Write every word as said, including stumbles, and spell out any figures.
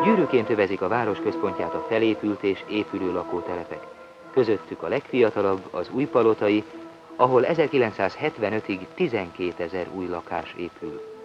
Gyűrűként övezik a város központját a felépült és épülő lakótelepek. Közöttük a legfiatalabb, az Újpalotai, ahol ezerkilencszázhetvenötig tizenkétezer új lakás épül.